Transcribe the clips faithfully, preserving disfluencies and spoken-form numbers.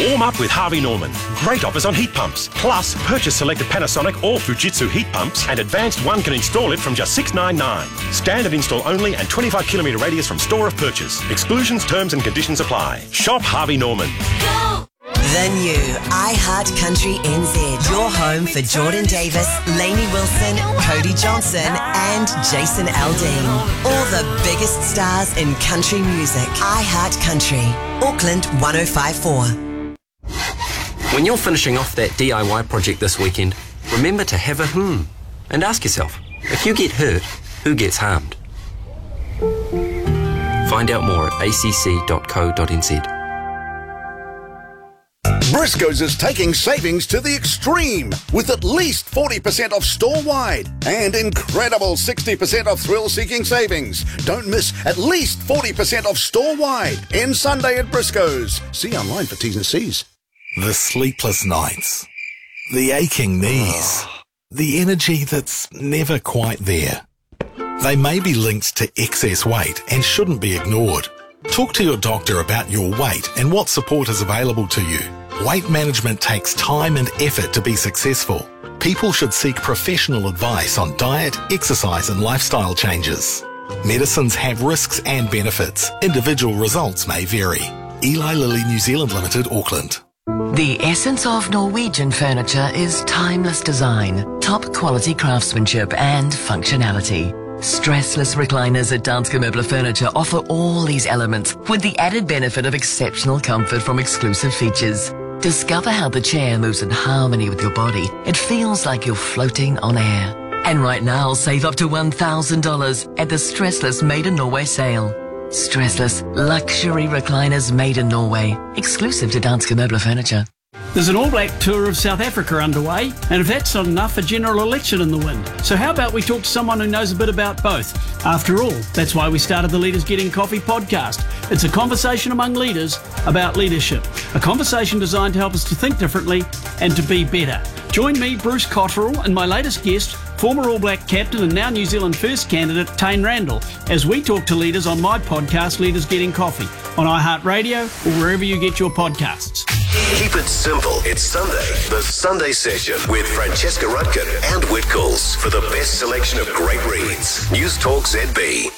Warm up with Harvey Norman. Great offers on heat pumps. Plus, purchase selected Panasonic or Fujitsu heat pumps and Advanced One can install it from just six hundred ninety-nine. Standard install only and twenty-five kilometre radius from store of purchase. Exclusions, terms and conditions apply. Shop Harvey Norman. Go! The new iHeart Country N Z. Your home for Jordan Davis, Lainey Wilson, Cody Johnson and Jason Aldean. All the biggest stars in country music. iHeart Country. Auckland one oh five point four. When you're finishing off that D I Y project this weekend, remember to have a hmm and ask yourself, if you get hurt, who gets harmed? Find out more at a c c dot co dot n z. Briscoes is taking savings to the extreme with at least forty percent off store-wide and incredible sixty percent off thrill-seeking savings. Don't miss at least forty percent off store-wide in Sunday at Briscoes. See online for T's and C's. The sleepless nights, the aching knees, the energy that's never quite there. They may be linked to excess weight and shouldn't be ignored. Talk to your doctor about your weight and what support is available to you. Weight management takes time and effort to be successful. People should seek professional advice on diet, exercise and lifestyle changes. Medicines have risks and benefits. Individual results may vary. Eli Lilly New Zealand Limited, Auckland. The essence of Norwegian furniture is timeless design, top quality craftsmanship and functionality. Stressless recliners at Danske Møbler Furniture offer all these elements with the added benefit of exceptional comfort from exclusive features. Discover how the chair moves in harmony with your body. It feels like you're floating on air. And right now, save up to one thousand dollars at the Stressless Made in Norway sale. Stressless luxury recliners made in Norway, exclusive to Danske Møbler Furniture. There's an All Black tour of South Africa underway, and if that's not enough, a general election in the wind. So how about we talk to someone who knows a bit about both? After all, that's why we started the Leaders Getting Coffee podcast. It's a conversation among leaders about leadership, a conversation designed to help us to think differently and to be better. Join me, Bruce Cotterill, and my latest guest, former All Black captain and now New Zealand First candidate, Tane Randall, as we talk to leaders on my podcast, Leaders Getting Coffee, on iHeartRadio or wherever you get your podcasts. Keep it simple. It's Sunday, the Sunday Session with Francesca Rudkin and Whitcoulls for the best selection of great reads. News Talk Z B.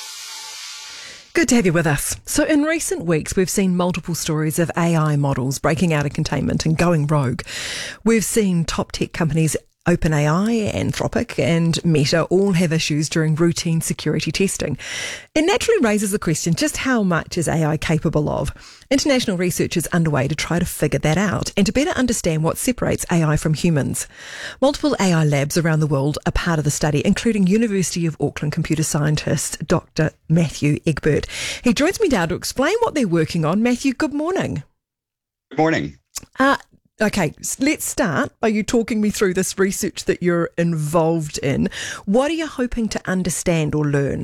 Good to have you with us. So in recent weeks, we've seen multiple stories of A I models breaking out of containment and going rogue. We've seen top tech companies OpenAI, Anthropic and Meta all have issues during routine security testing. It naturally raises the question, just how much is A I capable of? International research is underway to try to figure that out and to better understand what separates A I from humans. Multiple A I labs around the world are part of the study, including University of Auckland computer scientist Doctor Matthew Egbert. He joins me now to explain what they're working on. Matthew, good morning. Good morning. Uh, Okay, let's start by you talking me through this research that you're involved in. What are you hoping to understand or learn?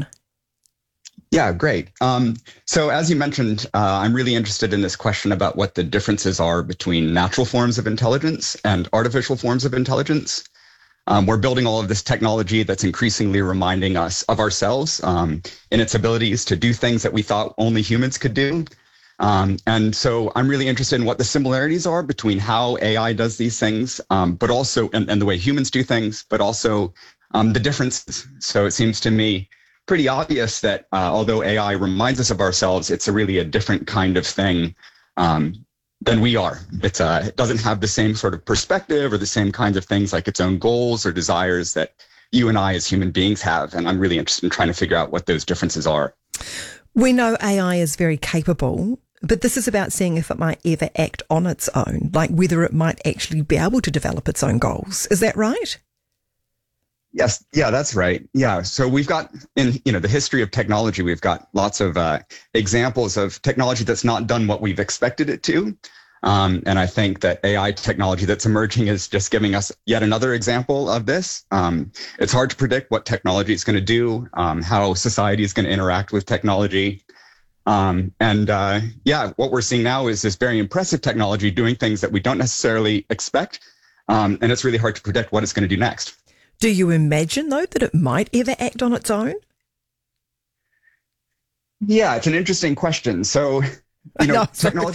Yeah, great. Um, so as you mentioned, uh, I'm really interested in this question about what the differences are between natural forms of intelligence and artificial forms of intelligence. Um, we're building all of this technology that's increasingly reminding us of ourselves um, in its abilities to do things that we thought only humans could do. Um, and so I'm really interested in what the similarities are between how A I does these things, um, but also, and, and the way humans do things, but also um, the differences. So it seems to me pretty obvious that uh, although A I reminds us of ourselves, it's a really a different kind of thing um, than we are. It's, uh, it doesn't have the same sort of perspective or the same kinds of things like its own goals or desires that you and I as human beings have. And I'm really interested in trying to figure out what those differences are. We know A I is very capable, but this is about seeing if it might ever act on its own, like whether it might actually be able to develop its own goals. Is that right? Yes. Yeah, that's right. Yeah. So we've got in, you know, the history of technology, we've got lots of uh, examples of technology that's not done what we've expected it to. Um, and I think that A I technology that's emerging is just giving us yet another example of this. Um, it's hard to predict what technology is going to do, um, how society is going to interact with technology. Um, and uh, yeah, what we're seeing now is this very impressive technology doing things that we don't necessarily expect. Um, and it's really hard to predict what it's going to do next. Do you imagine, though, that it might ever act on its own? Yeah, it's an interesting question. So, you know, No, technology